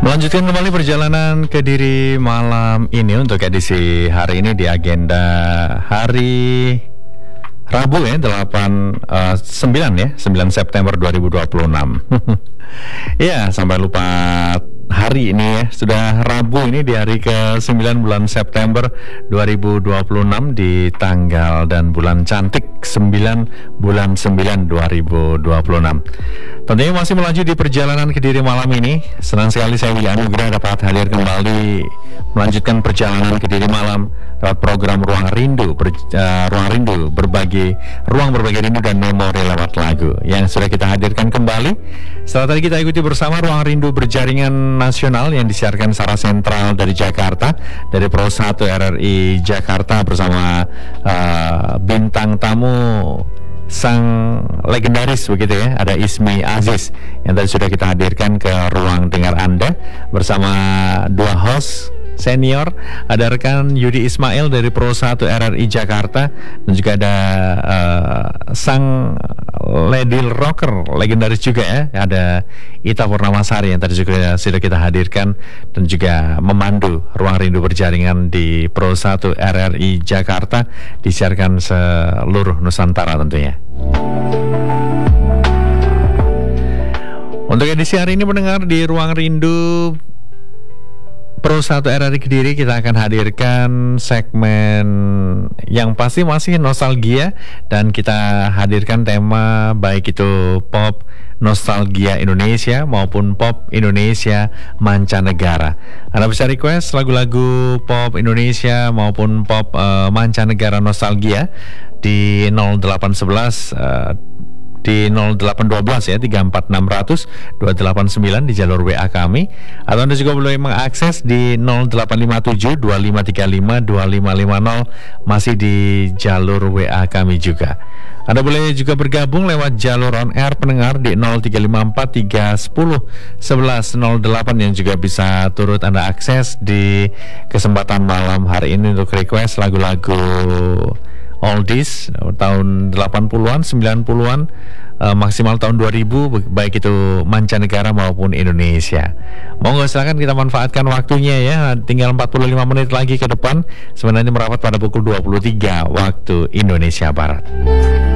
Melanjutkan kembali perjalanan Kediri malam ini untuk edisi hari ini di agenda hari Rabu ya, 9 September 2026. Ya, sampai lupa hari ini ya, sudah Rabu ini di hari ke-9 bulan September 2026 di tanggal dan bulan cantik 9 bulan 9 2026. Tentunya masih melaju di perjalanan Kediri malam ini. Senang sekali saya Willy Anugrah dapat hadir kembali melanjutkan perjalanan Kediri malam lewat program Ruang Rindu, ruang berbagi rindu dan memori lewat lagu yang sudah kita hadirkan kembali. Setelah tadi kita ikuti bersama Ruang Rindu berjaringan nasional yang disiarkan secara sentral dari Jakarta, dari Pro 1 RRI Jakarta bersama bintang tamu sang legendaris begitu ya, ada Ismi Aziz yang tadi sudah kita hadirkan ke ruang dengar Anda bersama dua host senior, ada rekan Yudi Ismail dari Pro 1 RRI Jakarta dan juga ada sang lady rocker legendaris juga ya, ada Ita Purnamasari yang tadi juga sudah kita hadirkan dan juga memandu Ruang Rindu berjaringan di Pro 1 RRI Jakarta, disiarkan seluruh Nusantara tentunya. Untuk edisi hari ini mendengar di Ruang Rindu Pro 1 RRI Kediri, kita akan hadirkan segmen yang pasti masih nostalgia dan kita hadirkan tema baik itu pop nostalgia Indonesia maupun pop Indonesia mancanegara. Anda bisa request lagu-lagu pop Indonesia maupun pop mancanegara nostalgia di 0811 di 0812 ya 34600 289 di jalur WA kami, atau Anda juga boleh mengakses di 0857 2535 2550 masih di jalur WA kami juga. Anda boleh juga bergabung lewat jalur on air pendengar di 0354 310 1108 yang juga bisa turut Anda akses di kesempatan malam hari ini untuk request lagu-lagu oldies tahun 80-an, 90-an, maksimal tahun 2000, baik itu mancanegara maupun Indonesia. Monggo silakan kita manfaatkan waktunya ya. Tinggal 45 menit lagi ke depan, sebenarnya merapat pada pukul 23 waktu Indonesia Barat.